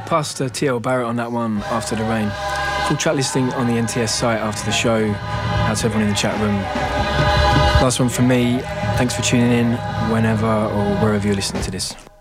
past TL Barrett on that one, After the Rain. Full track listing on the NTS site after the show. Out to everyone in the chat room. Last one from me. Thanks for tuning in whenever or wherever you're listening to this.